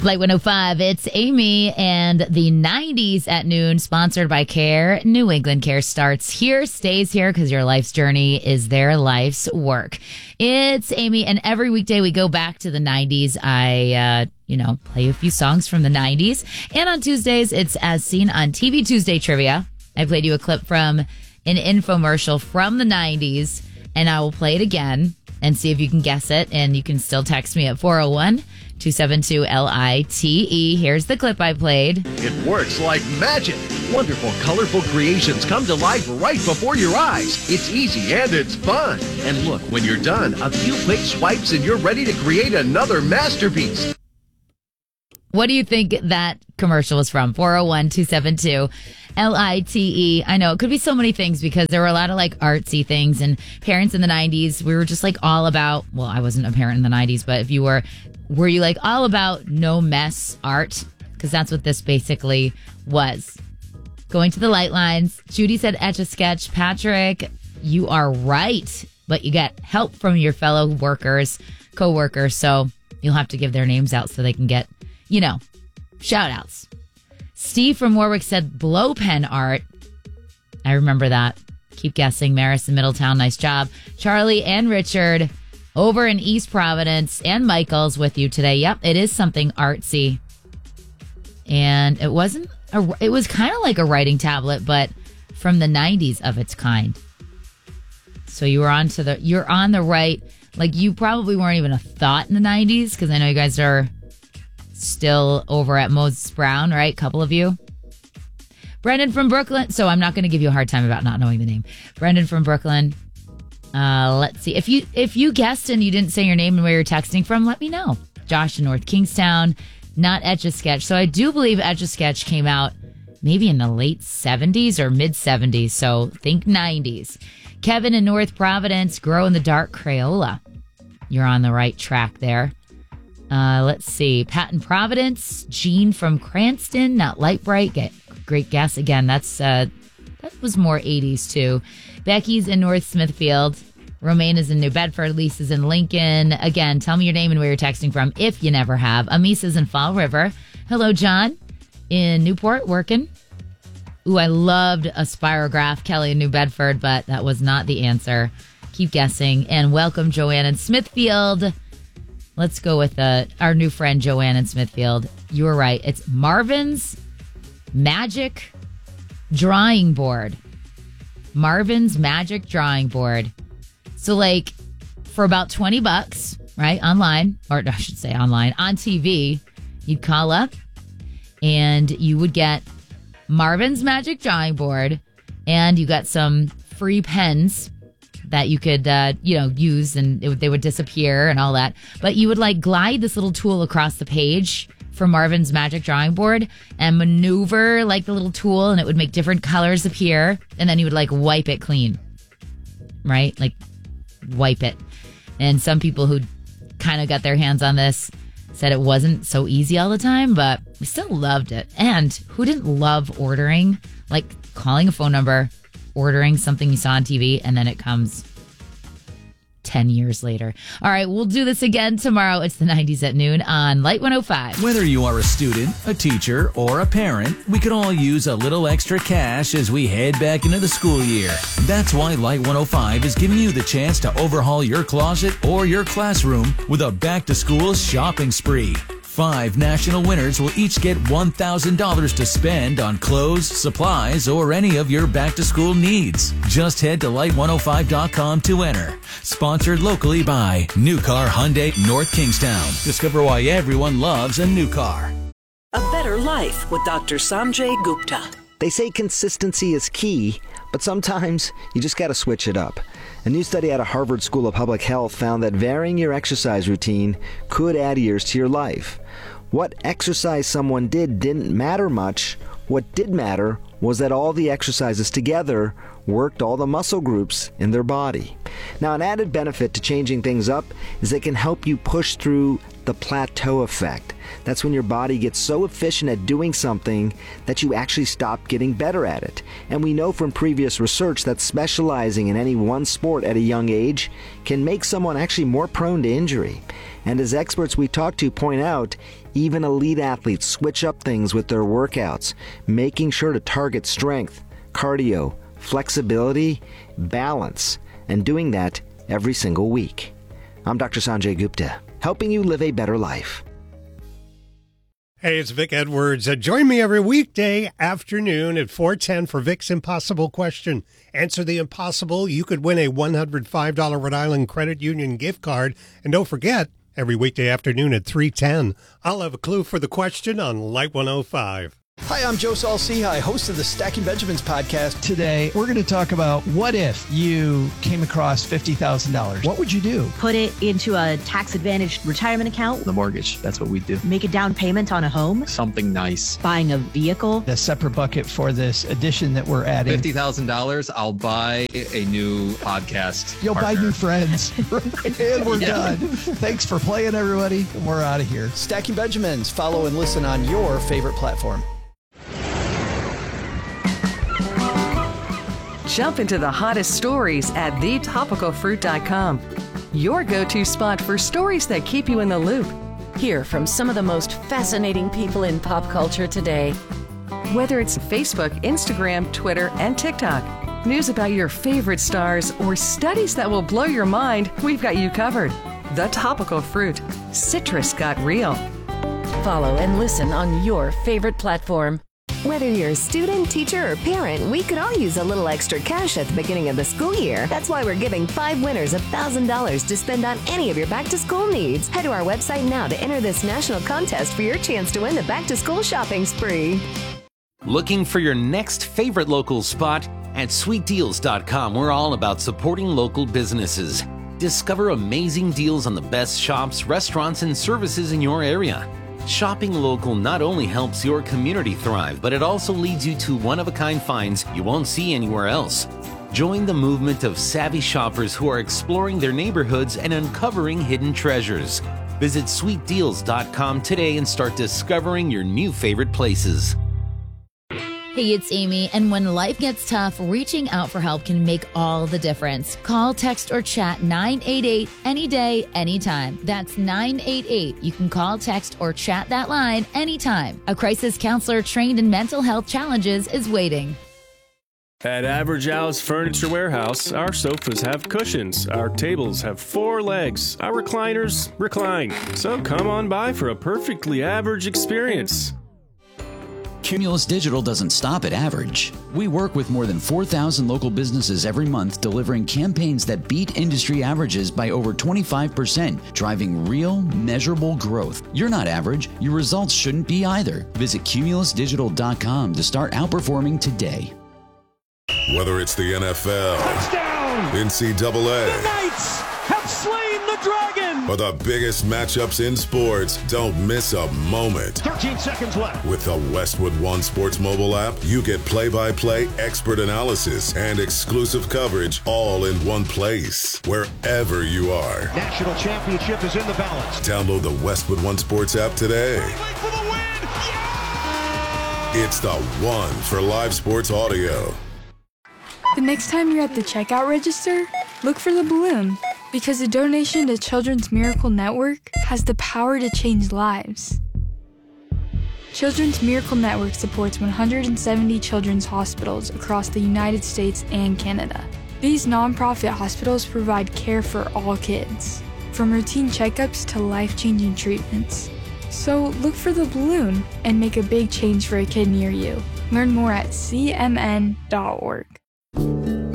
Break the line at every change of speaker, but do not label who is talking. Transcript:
Flight 105, it's Amy and the 90s at noon, sponsored by Care. New England Care starts here, stays here, because your life's journey is their life's work. It's Amy, and every weekday we go back to the 90s. I, play a few songs from the 90s. And on Tuesdays, it's As Seen on TV Tuesday Trivia. I played you a clip from an infomercial from the 90s, and I will play it again and see if you can guess it. And you can still text me at 401-272-LITE. Here's the clip I played.
It works like magic. Wonderful, colorful creations come to life right before your eyes. It's easy and it's fun. And look, when you're done, a few quick swipes and you're ready to create another masterpiece.
What do you think that commercial was from? 401-272-LITE. I know it could be so many things because there were a lot of like artsy things, and parents in the 90s, we were just like all about, well, I wasn't a parent in the 90s, but if you were you like all about no mess art? Because that's what this basically was. Going to the light lines. Judy said Etch-a-Sketch. Patrick, you are right, but you get help from your fellow co-workers, so you'll have to give their names out so they can get, shout outs. Steve from Warwick said blow pen art. I remember that. Keep guessing. Maris in Middletown, nice job. Charlie and Richard over in East Providence, and Michael's with you today. Yep, it is something artsy. And it was kind of like a writing tablet, but from the 90s of its kind. So you're on the right, like you probably weren't even a thought in the 90s, because I know you guys are still over at Moses Brown, right? Couple of you. Brendan from Brooklyn. So I'm not going to give you a hard time about not knowing the name. Brendan from Brooklyn. Let's see. If you guessed and you didn't say your name and where you're texting from, let me know. Josh in North Kingstown. Not Etch-a-Sketch. So I do believe Etch-a-Sketch came out maybe in the late 70s or mid 70s. So think 90s. Kevin in North Providence. Grow in the Dark Crayola. You're on the right track there. Let's see. Pat in Providence. Gene from Cranston. Not Light Bright. Great guess. Again, that was more 80s too. Becky's in North Smithfield. Romaine is in New Bedford. Lisa's in Lincoln. Again, tell me your name and where you're texting from if you never have. Amisa's in Fall River. Hello, John in Newport working. Ooh, I loved a spirograph. Kelly in New Bedford, but that was not the answer. Keep guessing. And welcome, Joanne in Smithfield. Let's go with our new friend, Joanne in Smithfield. You were right. It's Marvin's Magic Drawing Board. Marvin's Magic Drawing Board. So like for about $20, right? Online, or I should say online, on TV, you'd call up and you would get Marvin's Magic Drawing Board, and you got some free pens that you could, use, and they would disappear and all that. But you would like glide this little tool across the page for Marvin's Magic Drawing Board and maneuver like the little tool, and it would make different colors appear, and then you would like wipe it clean, right? Like wipe it. And some people who kind of got their hands on this said it wasn't so easy all the time, but we still loved it. And who didn't love ordering, like calling a phone number, ordering something you saw on TV, and then it comes 10 years later. All right, we'll do this again tomorrow. It's the 90s at noon on Light 105.
Whether you are a student, a teacher, or a parent, we could all use a little extra cash as we head back into the school year. That's why Light 105 is giving you the chance to overhaul your closet or your classroom with a back-to-school shopping spree. 5 national winners will each get $1,000 to spend on clothes, supplies, or any of your back-to-school needs. Just head to light105.com to enter. Sponsored locally by New Car Hyundai North Kingstown. Discover why everyone loves a new car.
A better life with Dr. Sanjay Gupta.
They say consistency is key, but sometimes you just got to switch it up. A new study out of Harvard School of Public Health found that varying your exercise routine could add years to your life. What exercise someone did didn't matter much. What did matter was that all the exercises together worked all the muscle groups in their body. Now, an added benefit to changing things up is they can help you push through the plateau effect. That's when your body gets so efficient at doing something that you actually stop getting better at it. And we know from previous research that specializing in any one sport at a young age can make someone actually more prone to injury. And as experts we talk to point out, even elite athletes switch up things with their workouts, making sure to target strength, cardio, flexibility, balance, and doing that every single week. I'm Dr. Sanjay Gupta, helping you live a better life.
Hey, it's Vic Edwards. Join me every weekday afternoon at 4:10 for Vic's Impossible Question. Answer the impossible. You could win a $105 Rhode Island Credit Union gift card. And don't forget, every weekday afternoon at 3:10, I'll have a clue for the question on Light 105.
Hi, I'm Joe Saul-Sehy, host of the Stacking Benjamins podcast.
Today, we're going to talk about what if you came across $50,000? What would you do?
Put it into a tax-advantaged retirement account.
The mortgage, that's what we do.
Make a down payment on a home.
Something nice.
Buying a vehicle.
A separate bucket for this addition that we're adding.
$50,000, I'll buy a new podcast
You'll
partner.
buy new friends. And we're done. Thanks for playing, everybody. We're out of here.
Stacking Benjamins. Follow and listen on your favorite platform.
Jump into the hottest stories at thetopicalfruit.com. Your go-to spot for stories that keep you in the loop.
Hear from some of the most fascinating people in pop culture today.
Whether it's Facebook, Instagram, Twitter, and TikTok, news about your favorite stars, or studies that will blow your mind, we've got you covered. The Topical Fruit. Citrus got real.
Follow and listen on your favorite platform.
Whether you're a student, teacher, or parent, we could all use a little extra cash at the beginning of the school year. That's why we're giving 5 winners $1,000 to spend on any of your back-to-school needs. Head to our website now to enter this national contest for your chance to win the back-to-school shopping spree.
Looking for your next favorite local spot? At sweetdeals.com, we're all about supporting local businesses. Discover amazing deals on the best shops, restaurants, and services in your area. Shopping local not only helps your community thrive, but it also leads you to one-of-a-kind finds you won't see anywhere else. Join the movement of savvy shoppers who are exploring their neighborhoods and uncovering hidden treasures. Visit sweetdeals.com today and start discovering your new favorite places.
Hey, it's Amy, and when life gets tough, reaching out for help can make all the difference. Call, text, or chat 988 any day, anytime. That's 988. You can call, text, or chat that line anytime. A crisis counselor trained in mental health challenges is waiting.
At Average Al's Furniture Warehouse, our sofas have cushions, our tables have 4 legs, our recliners recline. So come on by for a perfectly average experience.
Cumulus Digital doesn't stop at average. We work with more than 4,000 local businesses every month, delivering campaigns that beat industry averages by over 25%, driving real, measurable growth. You're not average. Your results shouldn't be either. Visit cumulusdigital.com to start outperforming today.
Whether it's the NFL, touchdown, NCAA,
the Knights have slain the dragon,
or the biggest matchups in sports, don't miss a moment.
13 seconds left.
With the Westwood One Sports mobile app, you get play-by-play expert analysis and exclusive coverage all in one place, wherever you are.
National championship is in the balance.
Download the Westwood One Sports app today.
For the win! Yeah!
It's the one for live sports audio.
The next time you're at the checkout register, look for the balloon, because a donation to Children's Miracle Network has the power to change lives. Children's Miracle Network supports 170 children's hospitals across the United States and Canada. These nonprofit hospitals provide care for all kids, from routine checkups to life-changing treatments. So look for the balloon and make a big change for a kid near you. Learn more at cmn.org.